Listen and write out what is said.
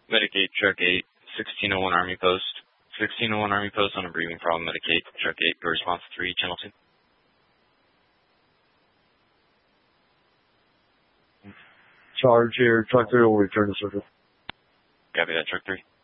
Medic 8, Truck 8, 1601 Army Post. 1601 Army Post on a breathing problem. Medic 8, Truck 8, your response 3, Channel 2. Charge here, Truck 3 will return to circle. Copy that, Truck 3.